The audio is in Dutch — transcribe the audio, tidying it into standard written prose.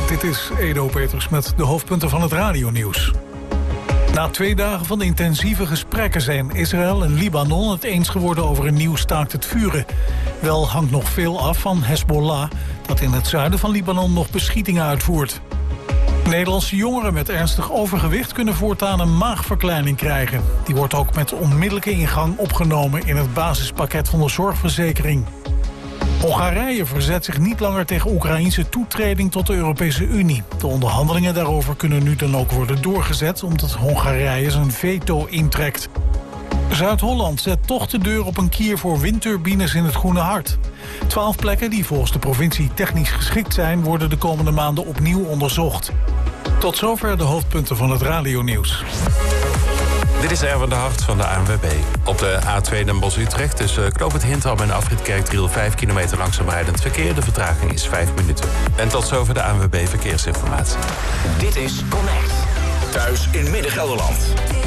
Dit is Edo Peters met de hoofdpunten van het radionieuws. Na 2 dagen van intensieve gesprekken zijn Israël en Libanon het eens geworden over een nieuw staakt het vuren. Wel hangt nog veel af van Hezbollah, dat in het zuiden van Libanon nog beschietingen uitvoert. Nederlandse jongeren met ernstig overgewicht kunnen voortaan een maagverkleining krijgen. Die wordt ook met onmiddellijke ingang opgenomen in het basispakket van de zorgverzekering. Hongarije verzet zich niet langer tegen Oekraïense toetreding tot de Europese Unie. De onderhandelingen daarover kunnen nu dan ook worden doorgezet, omdat Hongarije zijn veto intrekt. Zuid-Holland zet toch de deur op een kier voor windturbines in het Groene Hart. 12 plekken die volgens de provincie technisch geschikt zijn, worden de komende maanden opnieuw onderzocht. Tot zover de hoofdpunten van het radionieuws. Dit is Erwin de Hart van de ANWB. Op de A2 Den Bosch-Utrecht tussen Knoop het Hintham en Afrit Kerkdriel 5 kilometer langzaam rijdend verkeer. De vertraging is 5 minuten. En tot zover de ANWB Verkeersinformatie. Dit is Connect. Thuis in Midden-Gelderland.